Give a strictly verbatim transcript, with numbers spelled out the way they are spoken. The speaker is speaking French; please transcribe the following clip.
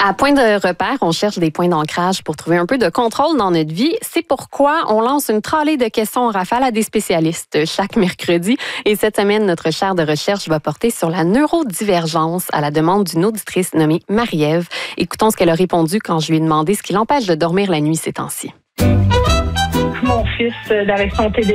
À Point de repère, on cherche des points d'ancrage pour trouver un peu de contrôle dans notre vie. C'est pourquoi on lance une tralée de questions en rafale à des spécialistes chaque mercredi. Et cette semaine, notre chaire de recherche va porter sur la neurodivergence à la demande d'une auditrice nommée Marie-Ève. Écoutons ce qu'elle a répondu quand je lui ai demandé ce qui l'empêche de dormir la nuit ces temps-ci. Mon fils, avec son T D